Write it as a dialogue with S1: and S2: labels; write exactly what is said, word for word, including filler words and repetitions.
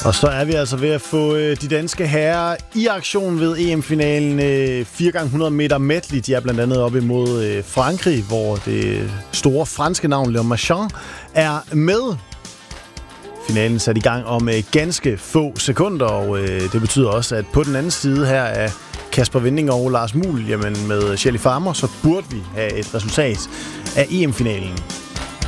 S1: Og så er vi altså ved at få øh, de danske herrer i aktion ved E M-finalen. Øh, fire gange hundrede meter medley. De er blandt andet op imod øh, Frankrig, hvor det store franske navn Léon Marchand er med. Finalen sat i gang om øh, ganske få sekunder, og øh, det betyder også, at på den anden side her af Kasper Winding og Lars Muhl, jamen med Shelly Farmer, så burde vi have et resultat af E M-finalen.